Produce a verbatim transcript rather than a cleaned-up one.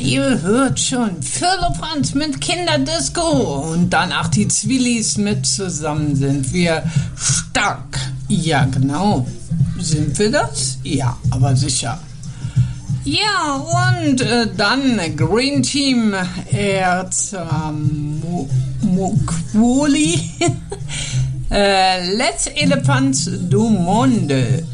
ihr hört schon, Firlefanz mit Kinderdisco und danach die Zwillis mit zusammen sind wir stark. Ja, genau. Sind wir das? Ja, aber sicher. Ja, und äh, dann Green Team Erzamukvoli äh, Les Elephants du Monde.